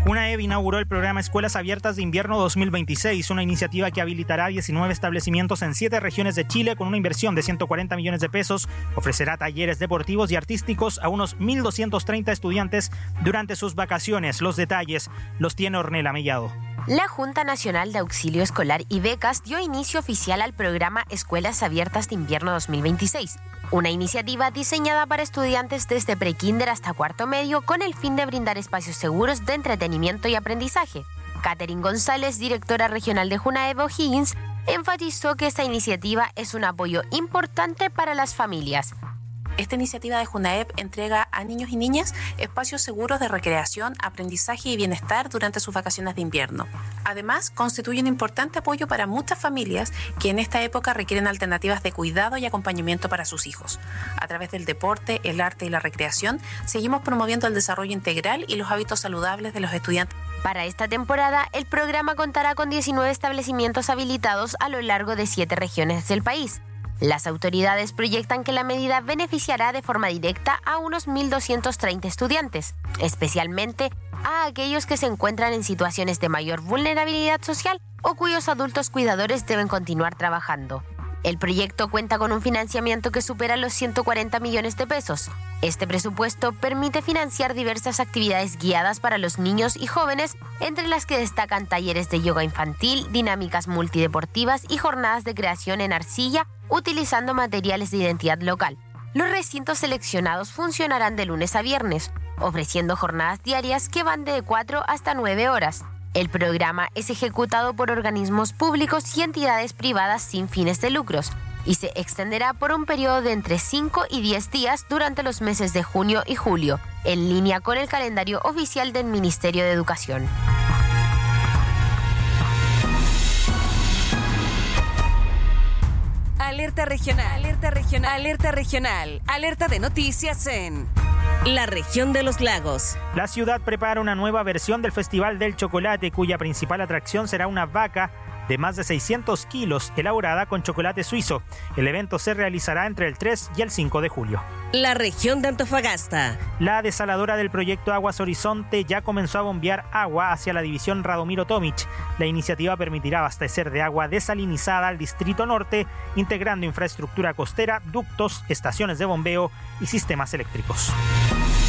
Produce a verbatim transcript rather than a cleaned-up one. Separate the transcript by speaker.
Speaker 1: UNAEB inauguró el programa Escuelas Abiertas de Invierno dos mil veintiséis, una iniciativa que habilitará diecinueve establecimientos en siete regiones de Chile con una inversión de ciento cuarenta millones de pesos. Ofrecerá talleres deportivos y artísticos a unos mil doscientos treinta estudiantes durante sus vacaciones. Los detalles los tiene Ornella Mellado.
Speaker 2: La Junta Nacional de Auxilio Escolar y Becas dio inicio oficial al programa Escuelas Abiertas de Invierno dos mil veintiséis, una iniciativa diseñada para estudiantes desde prekinder hasta cuarto medio con el fin de brindar espacios seguros de entretenimiento y aprendizaje. Catherine González, directora regional de UNAEB O'Higgins, enfatizó que esta iniciativa es un apoyo importante para las familias.
Speaker 3: Esta iniciativa de UNAEB entrega a niños y niñas espacios seguros de recreación, aprendizaje y bienestar durante sus vacaciones de invierno. Además, constituye un importante apoyo para muchas familias que en esta época requieren alternativas de cuidado y acompañamiento para sus hijos. A través del deporte, el arte y la recreación, seguimos promoviendo el desarrollo integral y los hábitos saludables de los estudiantes.
Speaker 2: Para esta temporada, el programa contará con diecinueve establecimientos habilitados a lo largo de siete regiones del país. Las autoridades proyectan que la medida beneficiará de forma directa a unos mil doscientos treinta estudiantes, especialmente a aquellos que se encuentran en situaciones de mayor vulnerabilidad social o cuyos adultos cuidadores deben continuar trabajando. El proyecto cuenta con un financiamiento que supera los ciento cuarenta millones de pesos. Este presupuesto permite financiar diversas actividades guiadas para los niños y jóvenes, entre las que destacan talleres de yoga infantil, dinámicas multideportivas y jornadas de creación en arcilla utilizando materiales de identidad local. Los recintos seleccionados funcionarán de lunes a viernes, ofreciendo jornadas diarias que van de cuatro hasta nueve horas. El programa es ejecutado por organismos públicos y entidades privadas sin fines de lucros y se extenderá por un periodo de entre cinco y diez días durante los meses de junio y julio, en línea con el calendario oficial del Ministerio de Educación.
Speaker 4: Alerta regional, alerta regional, alerta regional, alerta de noticias en la región de los lagos.
Speaker 1: La ciudad prepara una nueva versión del Festival del Chocolate, cuya principal atracción será una vaca de más de seiscientos kilos elaborada con chocolate suizo. El evento se realizará entre el tres y el cinco de julio.
Speaker 4: La región de Antofagasta.
Speaker 1: La desaladora del proyecto Aguas Horizonte ya comenzó a bombear agua hacia la división Radomiro Tomic. La iniciativa permitirá abastecer de agua desalinizada al Distrito Norte, integrando infraestructura costera, ductos, estaciones de bombeo y sistemas eléctricos.